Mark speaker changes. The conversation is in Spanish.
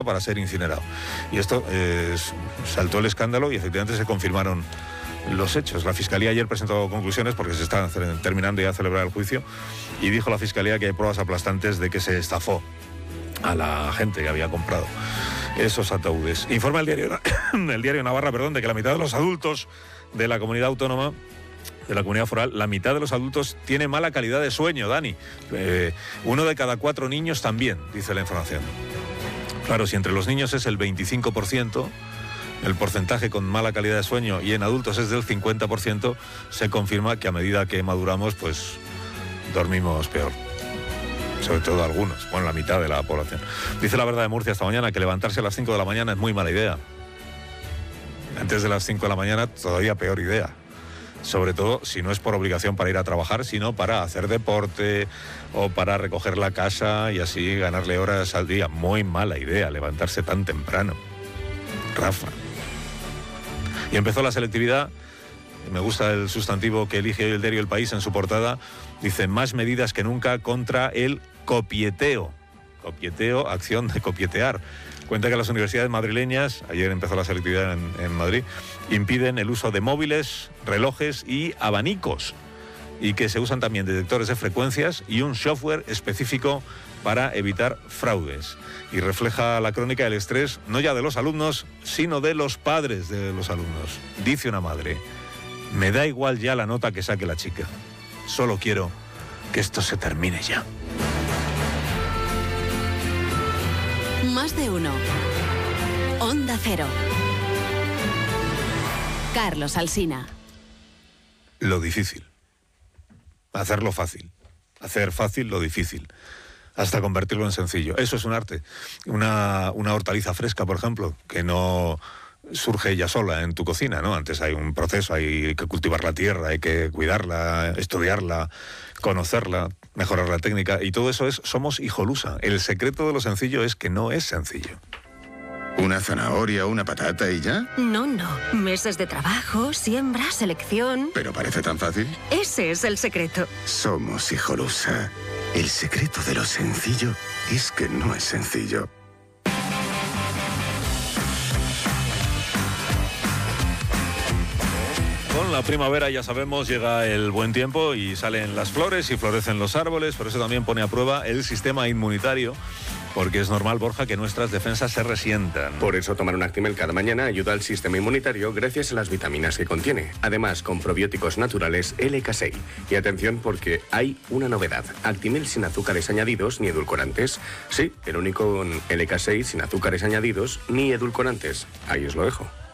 Speaker 1: para ser incinerado. Y esto saltó el escándalo y efectivamente se confirmaron los hechos. La Fiscalía ayer presentó conclusiones porque se está terminando ya de celebrar el juicio y dijo la Fiscalía que hay pruebas aplastantes de que se estafó a la gente que había comprado esos ataúdes. Informa el diario Navarra, de que la mitad de los adultos de la comunidad autónoma, de la comunidad foral, la mitad de los adultos tiene mala calidad de sueño, Dani. 1 de cada 4 niños también, dice la información. Claro, si entre los niños es el 25%, el porcentaje con mala calidad de sueño, y en adultos es del 50%, se confirma que a medida que maduramos, pues dormimos peor. Sobre todo algunos, la mitad de la población. Dice La Verdad de Murcia esta mañana que levantarse a las 5 de la mañana es muy mala idea. Antes de las 5 de la mañana, todavía peor idea. Sobre todo si no es por obligación para ir a trabajar, sino para hacer deporte o para recoger la casa y así ganarle horas al día. Muy mala idea levantarse tan temprano, Rafa. Y empezó la selectividad. Me gusta el sustantivo que elige el diario El País en su portada. Dice, más medidas que nunca contra el copieteo. Copieteo, acción de copietear. Cuenta que las universidades madrileñas, ayer empezó la selectividad en Madrid, impiden el uso de móviles, relojes y abanicos, y que se usan también detectores de frecuencias y un software específico para evitar fraudes. Y refleja la crónica el estrés, no ya de los alumnos, sino de los padres de los alumnos. Dice una madre, me da igual ya la nota que saque la chica, solo quiero que esto se termine ya.
Speaker 2: Más de uno. Onda Cero. Carlos Alsina.
Speaker 1: Lo difícil. Hacerlo fácil. Hacer fácil lo difícil. Hasta convertirlo en sencillo. Eso es un arte. Una hortaliza fresca, por ejemplo, que no surge ella sola en tu cocina, ¿no? Antes hay un proceso, hay que cultivar la tierra, hay que cuidarla, estudiarla, conocerla, mejorar la técnica, y todo eso somos hijolusa. El secreto de lo sencillo es que no es sencillo.
Speaker 3: ¿Una zanahoria, una patata y ya?
Speaker 4: No. Meses de trabajo, siembra, selección...
Speaker 3: ¿Pero parece tan fácil?
Speaker 4: Ese es el secreto.
Speaker 3: Somos hijolusa. El secreto de lo sencillo es que no es sencillo.
Speaker 1: Con la primavera, ya sabemos, llega el buen tiempo y salen las flores y florecen los árboles, pero eso también pone a prueba el sistema inmunitario, porque es normal, Borja, que nuestras defensas se resientan.
Speaker 5: Por eso tomar un Actimel cada mañana ayuda al sistema inmunitario gracias a las vitaminas que contiene. Además, con probióticos naturales LK6. Y atención porque hay una novedad. Actimel sin azúcares añadidos ni edulcorantes. Sí, el único con LK6 sin azúcares añadidos ni edulcorantes. Ahí os lo dejo.